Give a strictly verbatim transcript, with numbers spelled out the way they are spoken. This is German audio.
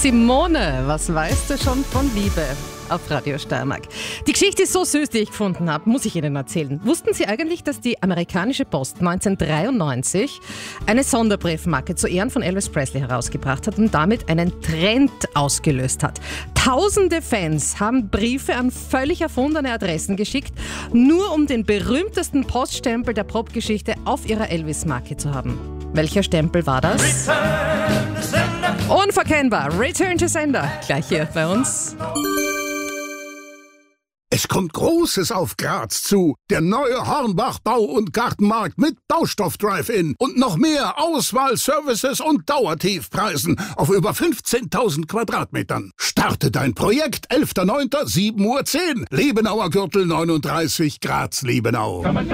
Simone, was weißt du schon von Liebe? Auf Radio Steiermark. Die Geschichte ist so süß, die ich gefunden habe, muss ich Ihnen erzählen. Wussten Sie eigentlich, dass die amerikanische Post neunzehnhundertdreiundneunzig eine Sonderbriefmarke zu Ehren von Elvis Presley herausgebracht hat und damit einen Trend ausgelöst hat? Tausende Fans haben Briefe an völlig erfundene Adressen geschickt, nur um den berühmtesten Poststempel der Popgeschichte auf ihrer Elvis-Marke zu haben. Welcher Stempel war das? Return to Sender. Unverkennbar. Return to Sender. Gleich hier bei uns. Es kommt Großes auf Graz zu. Der neue Hornbach Bau- und Gartenmarkt mit Baustoff-Drive-In und noch mehr Auswahl, Services und Dauertiefpreisen auf über fünfzehntausend Quadratmetern. Starte dein Projekt elfter neunter sieben Uhr zehn. Liebenauer Gürtel neununddreißig, Graz-Liebenau.